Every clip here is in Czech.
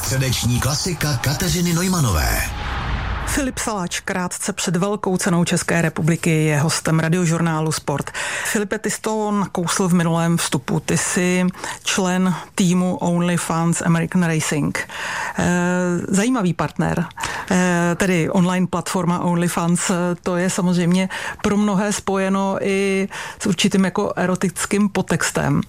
Středeční klasika Kateřiny Neumanové. Filip Saláč krátce před velkou cenou České republiky je hostem radiožurnálu Sport. Filipe, ty jsi to nakousl v minulém vstupu. Ty jsi člen týmu OnlyFans American Racing. Zajímavý partner, tedy online platforma OnlyFans, to je samozřejmě pro mnohé spojeno i s určitým jako erotickým podtextem.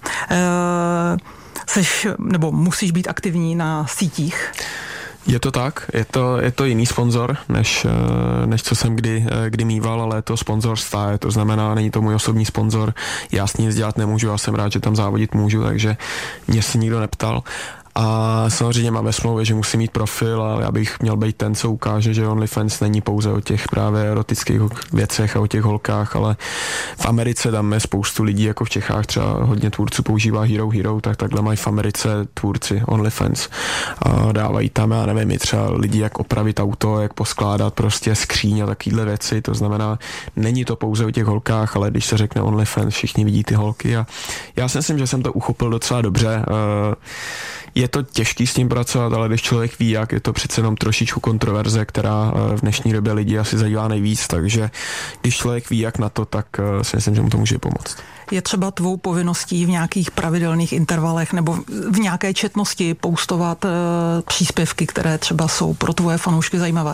Seš, nebo musíš být aktivní na sítích? Je to tak, je to jiný sponzor, než co jsem kdy mýval, ale je to sponzor stáje, to znamená, není to můj osobní sponzor, já s ním nic dělat nemůžu, já jsem rád, že tam závodit můžu, takže mě si nikdo neptal. A samozřejmě mám ve smlouvě, že musím mít profil, ale já bych měl být ten, co ukáže, že OnlyFans není pouze o těch právě erotických věcech a o těch holkách, ale v Americe tam je spoustu lidí, jako v Čechách třeba hodně tvůrců používá Hero, tak takhle mají v Americe tvůrci OnlyFans. A dávají tam, já nevím, i třeba lidi, jak opravit auto, jak poskládat prostě skříň a takovýhle věci, to znamená, není to pouze o těch holkách, ale když se řekne OnlyFans, všichni vidí ty holky a já si myslím, že jsem to uchopil docela dobře. Je to těžký s tím pracovat, ale když člověk ví, jak je to přece jenom trošičku kontroverze, která v dnešní době lidi asi zajímá nejvíc, takže když člověk ví, jak na to, tak si myslím, že mu to může pomoct. Je třeba tvou povinností v nějakých pravidelných intervalech nebo v nějaké četnosti postovat příspěvky, které třeba jsou pro tvoje fanoušky zajímavé?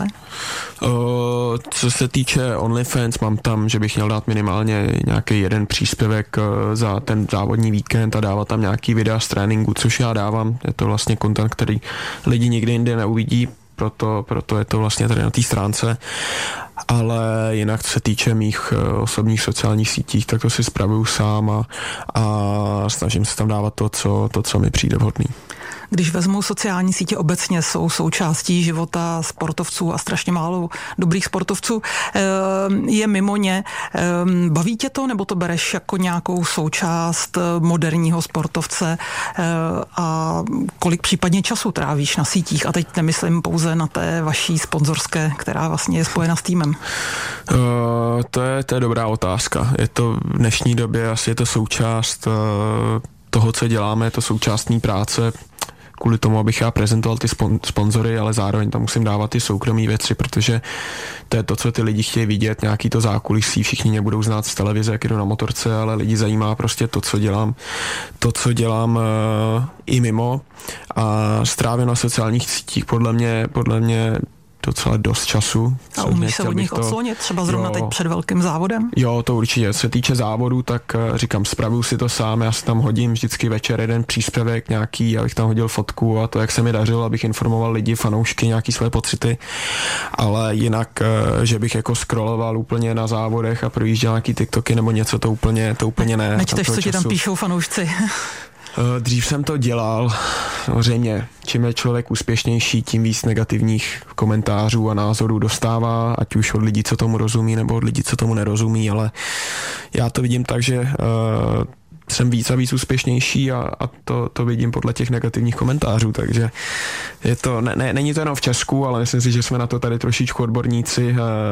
Co se týče OnlyFans, mám tam, že bych měl dát minimálně nějaký jeden příspěvek za ten závodní víkend a dávat tam nějaký videa z tréninku, což já dávám. Je to vlastně content, který lidi nikdy jinde neuvidí, proto je to vlastně tady na té stránce. Ale jinak, co se týče mých osobních sociálních sítích, tak to si spravuju sám a snažím se tam dávat to, co mi přijde vhodný. Když vezmu sociální sítě obecně, jsou součástí života sportovců a strašně málo dobrých sportovců je mimo ně. Baví tě to, nebo to bereš jako nějakou součást moderního sportovce a kolik případně času trávíš na sítích? A teď nemyslím pouze na té vaší sponzorské, která vlastně je spojena s týmem. To je dobrá otázka. Je to v dnešní době asi je to součást toho, co děláme, je to součást mý práce, kvůli tomu, abych já prezentoval ty sponzory, ale zároveň tam musím dávat ty soukromé věci, protože to je to, co ty lidi chtějí vidět, nějaký to zákulisí, všichni mě budou znát z televize, jak jdu na motorce, ale lidi zajímá prostě to, co dělám i mimo a strávím na sociálních sítích podle mě docela dost času. A umíš se od nich odslonit, třeba zrovna teď před velkým závodem? Jo, to určitě. Co se týče závodu, tak říkám, spravuju si to sám, já si tam hodím vždycky večer jeden příspěvek nějaký, abych tam hodil fotku a to, jak se mi dařilo, abych informoval lidi, fanoušky, nějaký své pocity, ale jinak, že bych jako scrolloval úplně na závodech a projížděl nějaký TikToky nebo něco, to úplně ne. Nečteš, co ti tam píšou fanoušci? Dřív jsem to dělal, samozřejmě, čím je člověk úspěšnější, tím víc negativních komentářů a názorů dostává, ať už od lidí, co tomu rozumí, nebo od lidí, co tomu nerozumí, ale já to vidím tak, že jsem víc a víc úspěšnější a to vidím podle těch negativních komentářů, takže je to, není to jenom v Česku, ale myslím si, že jsme na to tady trošičku odborníci.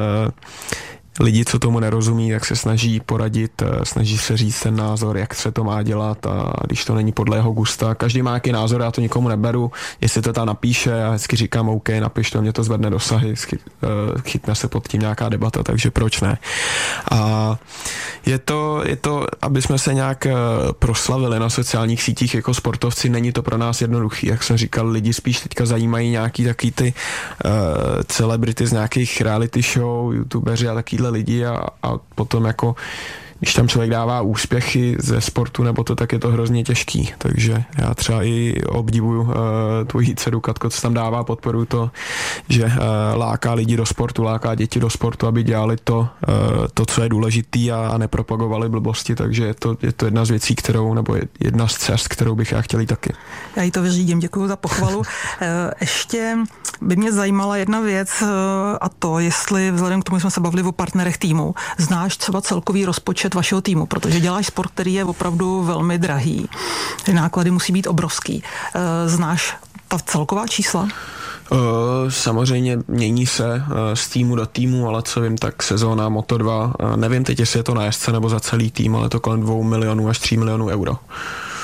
Lidi, co tomu nerozumí, jak se snaží poradit, snaží se říct ten názor, jak se to má dělat a když to není podle jeho gusta. Každý má jaký názor, já to nikomu neberu, jestli to tam napíše a hezky říkám, OK, napiš to, mě to zvedne dosahy, chytne se pod tím nějaká debata, takže proč ne. A je to, aby jsme se nějak proslavili na sociálních sítích jako sportovci, není to pro nás jednoduchý, jak jsem říkal, lidi spíš teďka zajímají nějaký taky ty celebrity z nějakých reality show, youtubeři a takýhle lidi a potom jako když tam člověk dává úspěchy ze sportu nebo to, tak je to hrozně těžký. Takže já třeba i obdivuju tvojí dceru Katko, co tam dává, podporuju to, že láká lidi do sportu, láká děti do sportu, aby dělali to, co je důležitý a nepropagovali blbosti, takže je to jedna z věcí, nebo jedna z cest, kterou bych já chtěl jít taky. Já jí to vyřídím, děkuji za pochvalu. Ještě by mě zajímala jedna věc a to, jestli vzhledem k tomu, že jsme se bavili o partnerech týmu, znáš třeba celkový rozpočet vašeho týmu, protože děláš sport, který je opravdu velmi drahý. Ty náklady musí být obrovský. Znáš ta celková čísla? Samozřejmě mění se z týmu do týmu, ale co vím, tak sezóna Moto2, nevím teď, jestli je to na jezdce nebo za celý tým, ale to kolem 2 milionů až 3 milionů euro.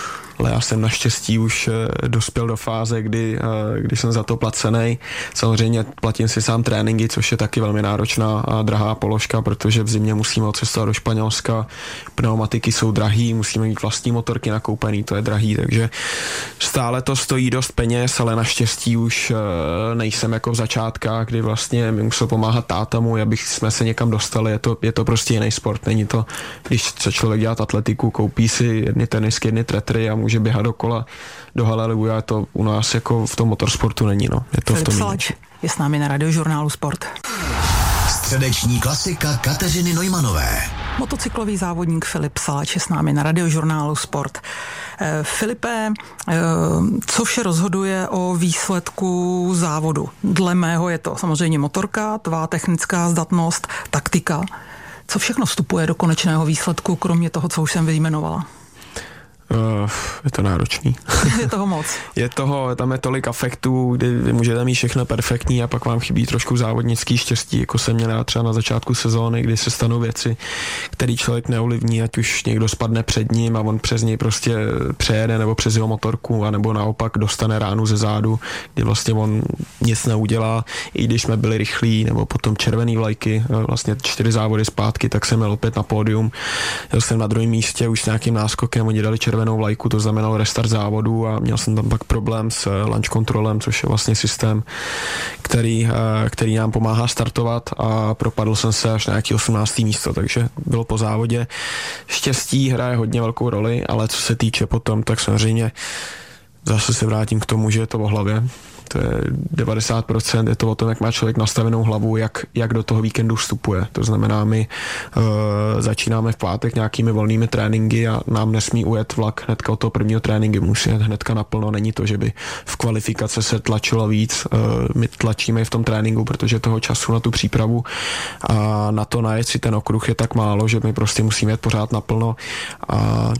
ale já jsem naštěstí už dospěl do fáze, kdy jsem za to placený. Samozřejmě platím si sám tréninky, což je taky velmi náročná a drahá položka, protože v zimě musíme odcestovat do Španělska, pneumatiky jsou drahý, musíme mít vlastní motorky nakoupený, to je drahý, takže stále to stojí dost peněz, ale naštěstí už nejsem jako v začátkách, kdy vlastně mi musel pomáhat táta můj, abych jsme se někam dostali, je to prostě jiný sport, není to, když chce člověk dělat atletiku, koupí si jedny tenisky, jedny tretry a může běhat dokola do Haleluju, a to u nás jako v tom motorsportu není, no. Je to Filip v tom Salač je s námi na Radiožurnálu Sport. Středeční klasika Kateřiny Neumanové. Motocyklový závodník Filip Salač je s námi na Radiožurnálu Sport. Filipe, co vše rozhoduje o výsledku závodu? Dle mého je to samozřejmě motorka, tvá technická zdatnost, taktika. Co všechno vstupuje do konečného výsledku, kromě toho, co už jsem vyjmenovala? Je to náročný. Je toho moc. Tam je tolik afektů, kdy vy můžete mít všechno perfektní a pak vám chybí trošku závodnický štěstí, jako jsem měl třeba na začátku sezóny, kdy se stanou věci, které člověk neovlivní, ať už někdo spadne před ním a on přes něj prostě přejede nebo přes jeho motorku, anebo naopak dostane ránu ze zádu, kdy vlastně on nic neudělá, i když jsme byli rychlí, nebo potom červený vlajky, vlastně 4 závody zpátky, tak jsem měl opět na pódium. Jel jsem na druhém místě už s nějakým náskokem, oni dali červenou vlajku, to znamenalo restart závodu a měl jsem tam pak problém s launch controlem, což je vlastně systém, který nám pomáhá startovat, a propadl jsem se až na nějaký 18. místo, takže bylo po závodě. Štěstí hraje hodně velkou roli, ale co se týče potom, tak samozřejmě zase se vrátím k tomu, že je to o hlavě. To je 90%, je to o tom, jak má člověk nastavenou hlavu, jak do toho víkendu vstupuje. To znamená, my začínáme v pátek nějakými volnými tréninky a nám nesmí ujet vlak hnedka od toho prvního tréninku. Musí jet hnedka naplno, není to, že by v kvalifikace se tlačilo víc. My tlačíme v tom tréninku, protože toho času na tu přípravu a na to najet si ten okruh je tak málo, že my prostě musíme jet pořád naplno, a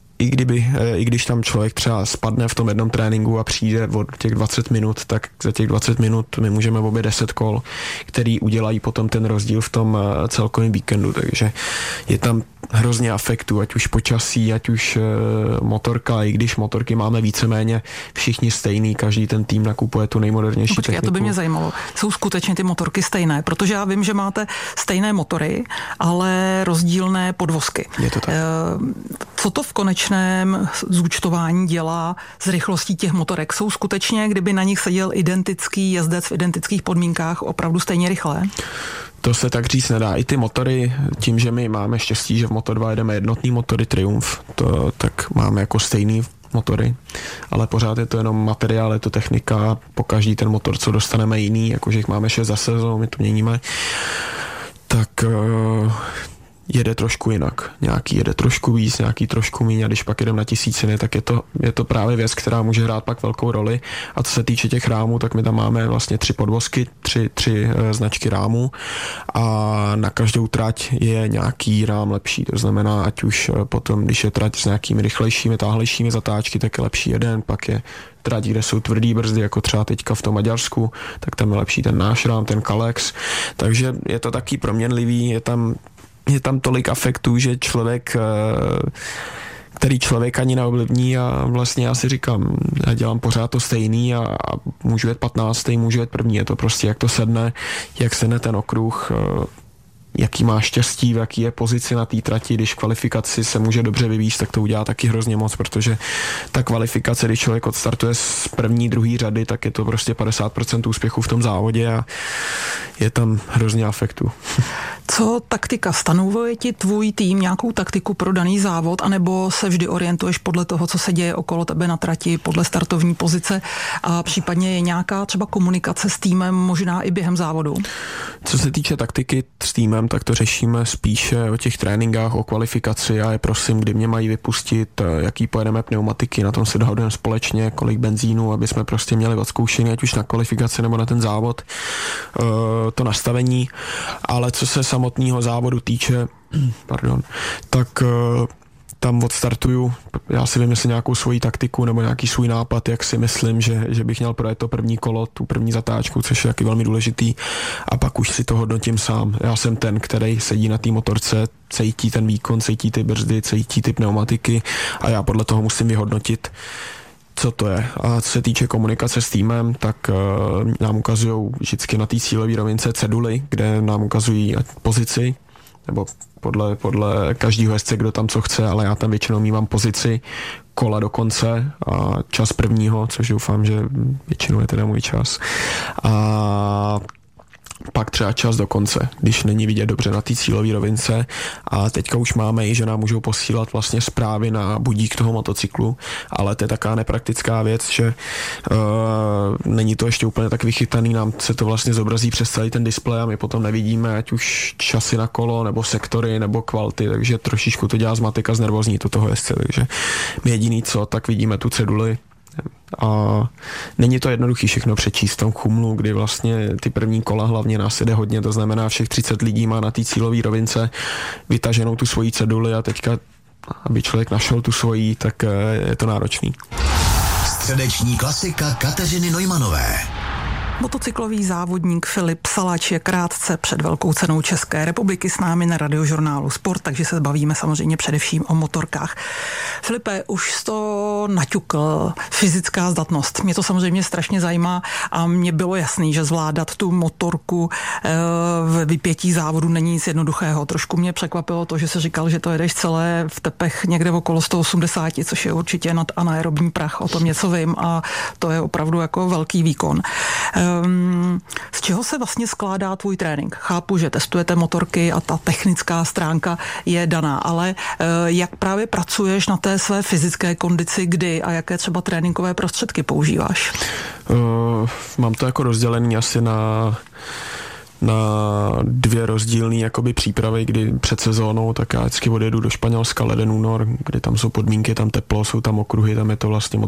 i když tam člověk třeba spadne v tom jednom tréninku a přijde od těch 20 minut, tak za těch 20 minut my můžeme obě 10 kol, který udělají potom ten rozdíl v tom celkovém víkendu, takže je tam hrozně afektů, ať už počasí, ať už motorka, i když motorky máme víceméně všichni stejný, každý ten tým nakupuje tu nejmodernější techniku. To by mě zajímalo. Jsou skutečně ty motorky stejné? Protože já vím, že máte stejné motory, ale rozdílné podvozky. Je to tak. Co to v konečném zúčtování dělá s rychlostí těch motorek? Jsou skutečně, kdyby na nich seděl identický jezdec v identických podmínkách, opravdu stejně rychlé? To se tak říct nedá. I ty motory, tím, že my máme štěstí, že v Moto2 jedeme jednotný motory Triumph, tak máme jako stejný motory, ale pořád je to jenom materiál, je to technika, po každý ten motor, co dostaneme jiný, jakože jich máme 6 za sezónu, my to měníme, tak jede trošku jinak. Nějaký jede trošku víc, nějaký trošku míň, a když pak jedeme na tisíciny, tak je to právě věc, která může hrát pak velkou roli. A co se týče těch rámů, tak my tam máme vlastně 3 podvozky, 3 značky rámů, a na každou trať je nějaký rám lepší. To znamená, ať už potom, když je trať s nějakými rychlejšími, táhlejšími zatáčky, tak je lepší jeden, pak je trať, kde jsou tvrdý brzdy, jako třeba teďka v tom Maďarsku, tak tam je lepší ten náš rám, ten Kalex. Takže je to taky proměnlivý, je tam tolik afektů, že který člověk ani neovlivní, a vlastně já si říkám, já dělám pořád to stejný a můžu jet 15, můžu jet první, je to prostě jak to sedne, jak sedne ten okruh, jaký má štěstí, v jaký je pozici na té trati, když v kvalifikaci se může dobře vyvíjet, tak to udělá taky hrozně moc, protože ta kvalifikace, když člověk odstartuje z první, druhé řady, tak je to prostě 50% úspěchu v tom závodě a je tam hrozně afektu. Co taktika? Stanovuje ti tvůj tým nějakou taktiku pro daný závod, anebo se vždy orientuješ podle toho, co se děje okolo tebe na trati, podle startovní pozice, a případně je nějaká třeba komunikace s týmem, možná i během závodu? Co se týče taktiky s týmem, tak to řešíme spíše o těch tréninkách, o kvalifikaci. Já je prosím, kdy mě mají vypustit, jaký pojedeme pneumatiky, na tom se dohodujeme společně, kolik benzínu, aby jsme prostě měli odzkoušený, ať už na kvalifikaci nebo na ten závod, to nastavení. Ale co se samotného závodu týče, tak tam odstartuju, já si vymyslím nějakou svoji taktiku nebo nějaký svůj nápad, jak si myslím, že bych měl projet to první kolo, tu první zatáčku, což je taky velmi důležitý, a pak už si to hodnotím sám. Já jsem ten, který sedí na té motorce, cítí ten výkon, cítí ty brzdy, cítí ty pneumatiky a já podle toho musím vyhodnotit, co to je. A co se týče komunikace s týmem, tak nám ukazují vždycky na té cílové rovince ceduly, kde nám ukazují pozici, nebo podle každého jezdce, kdo tam co chce, ale já tam většinou mívám pozici kola do konce a čas prvního, což doufám, že většinou je teda můj čas. A pak třeba čas do konce, když není vidět dobře na té cílové rovince, a teďka už máme i, že nám můžou posílat vlastně zprávy na budík toho motocyklu, ale to je taková nepraktická věc, že není to ještě úplně tak vychytaný, nám se to vlastně zobrazí přes celý ten displej a my potom nevidíme ať už časy na kolo, nebo sektory, nebo kvality, takže trošičku to dělá zmatek a znervozní to toho jezdce, takže my jediný co, tak vidíme tu ceduli. A není to jednoduchý všechno přečíst v tom chumlu, kdy vlastně ty první kola hlavně nás jede hodně, to znamená všech 30 lidí má na té cílové rovince vytaženou tu svoji ceduli a teďka, aby člověk našel tu svoji, tak je to náročný. Středeční klasika Kateřiny Neumanové. Motocyklový závodník Filip Salač je krátce před Velkou cenou České republiky s námi na Radiožurnálu Sport, takže se bavíme samozřejmě především o motorkách. Filipe, už jsi to naťukl, fyzická zdatnost. Mě to samozřejmě strašně zajímá a mně bylo jasný, že zvládat tu motorku v vypětí závodu není nic jednoduchého. Trošku mě překvapilo to, že jsi říkal, že to jedeš celé v tepech někde okolo 180, což je určitě nad anaerobní prach, o tom něco vím a to je opravdu jako velký výkon. Z čeho se vlastně skládá tvůj trénink? Chápu, že testujete motorky a ta technická stránka je daná, ale jak právě pracuješ na té své fyzické kondici, kdy a jaké třeba tréninkové prostředky používáš? Mám to jako rozdělený asi na dvě rozdílné jakoby přípravy, kdy před sezónou tak já vždycky odjedu do Španělska leden, únor, kdy tam jsou podmínky, tam teplo, jsou tam okruhy, tam je to vlastně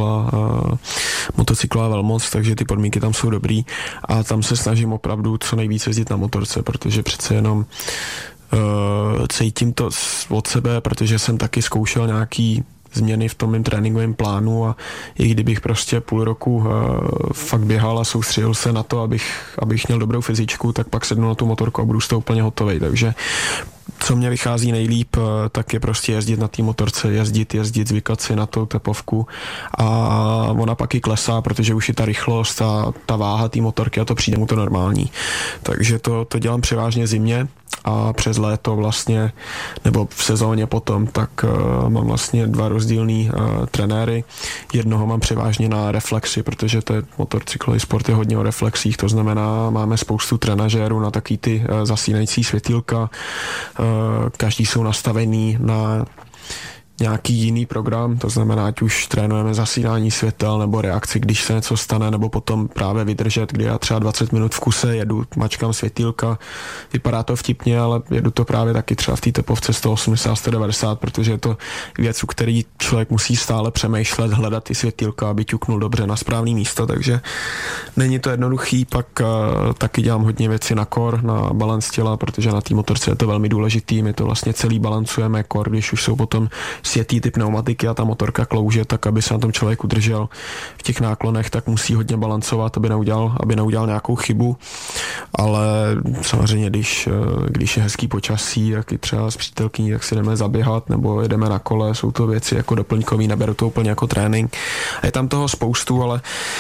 motocyklová velmoc, takže ty podmínky tam jsou dobrý a tam se snažím opravdu co nejvíc jezdit na motorce, protože přece jenom cítím to od sebe, protože jsem taky zkoušel nějaký změny v tom mém tréninkovém plánu a i kdybych prostě půl roku fakt běhal a soustředil se na to, abych měl dobrou fyzičku, tak pak sednu na tu motorku a budu z toho úplně hotovej. Takže co mě vychází nejlíp, tak je prostě jezdit na té motorce, jezdit, zvykat si na tu tepovku a ona pak i klesá, protože už je ta rychlost a ta váha té motorky a to přijde mu to normální. Takže to dělám převážně zimně a přes léto vlastně, nebo v sezóně potom, tak mám vlastně dva rozdílný trenéry. Jednoho mám převážně na reflexy, protože to je motocyklový sport je hodně o reflexích, to znamená, máme spoustu trenažérů na taky ty zasínající světýlka, každý jsou nastavený na nějaký jiný program, to znamená, ať už trénujeme zasínání světel nebo reakci, když se něco stane, nebo potom právě vydržet, kdy já třeba 20 minut v kuse jedu, mačkám světýlka, vypadá to vtipně, ale jedu to právě taky třeba v té tepovce 180, 190, protože je to věc, u který člověk musí stále přemýšlet, hledat ty světýlka, aby ťuknul dobře na správný místo, takže není to jednoduchý, pak taky dělám hodně věci na core, na balans těla, protože na té motorce je to velmi důležitý, my to vlastně celý balancujeme, core, když už jsou potom světý ty pneumatiky a ta motorka klouže, tak aby se na tom člověk udržel v těch náklonech, tak musí hodně balancovat, aby neudělal nějakou chybu, ale samozřejmě, když je hezký počasí, tak i třeba s přítelkyní, tak si jdeme zaběhat nebo jedeme na kole, jsou to věci jako doplňkový, neberu to úplně jako trénink. A je tam toho spoustu, ale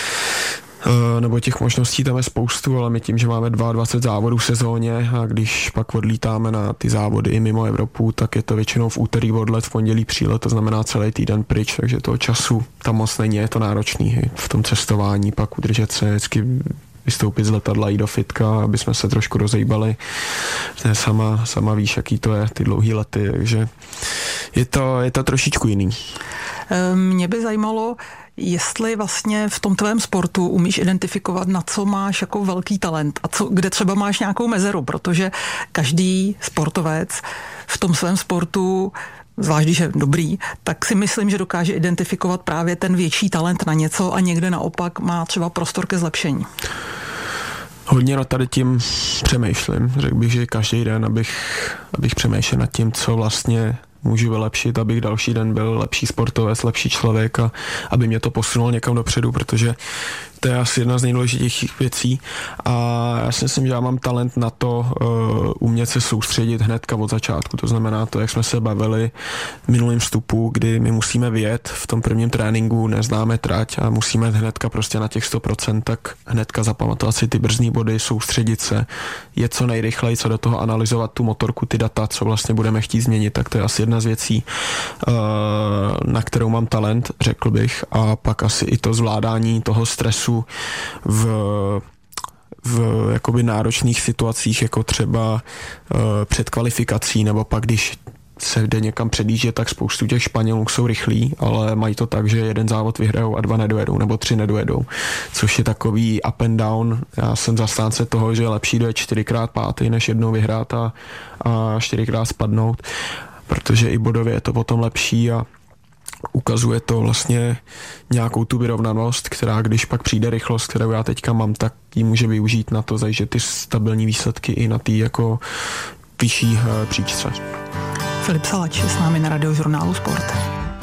nebo těch možností tam je spoustu, ale my tím, že máme 22 závodů v sezóně a když pak odlítáme na ty závody i mimo Evropu, tak je to většinou v úterý odlet, v pondělí přílet, to znamená celý týden pryč, takže toho času tam moc není, je to náročný v tom cestování, pak udržet se vždycky vystoupit z letadla i do fitka, aby jsme se trošku rozejbali. Sama víš, jaký to je, ty dlouhý lety, takže je to trošičku jiný. Mě by zajímalo, jestli vlastně v tom tvém sportu umíš identifikovat, na co máš jako velký talent a kde třeba máš nějakou mezeru, protože každý sportovec v tom svém sportu, zvlášť když je dobrý, tak si myslím, že dokáže identifikovat právě ten větší talent na něco a někde naopak má třeba prostor ke zlepšení. Hodně nad tady tím přemýšlím. Řekl bych, že každý den, abych přemýšlel nad tím, co vlastně můžu vylepšit, abych další den byl lepší sportovec, lepší člověk a aby mě to posunulo někam dopředu, protože to je asi jedna z nejdůležitějších věcí a já si myslím, že já mám talent na to umět se soustředit hnedka od začátku. To znamená to, jak jsme se bavili v minulém vstupu, kdy my musíme vyjet v tom prvním tréninku, neznáme trať a musíme hnedka prostě na těch 100%, tak hnedka zapamatovat si ty brzdní body, soustředit se, je co nejrychleji, co do toho analyzovat tu motorku, ty data, co vlastně budeme chtít změnit, tak to je asi jedna z věcí, na kterou mám talent, řekl bych, a pak asi i to zvládání toho stresu v jakoby náročných situacích, jako třeba před kvalifikací, nebo pak, když se jde někam předjíždět, tak spoustu těch Španělů jsou rychlí, ale mají to tak, že jeden závod vyhrajou a 2 nedojedou, nebo 3 nedojedou, což je takový up and down. Já jsem zastánce toho, že je lepší dojet 4x pátý, než jednou vyhrát a 4x spadnout, protože i bodově je to potom lepší a ukazuje to vlastně nějakou tu vyrovnanost, která když pak přijde rychlost, kterou já teďka mám, tak ji může využít na to, zajíždět ty stabilní výsledky i na té jako vyšší příčce. Filip Salač je s námi na Radiožurnálu Sport.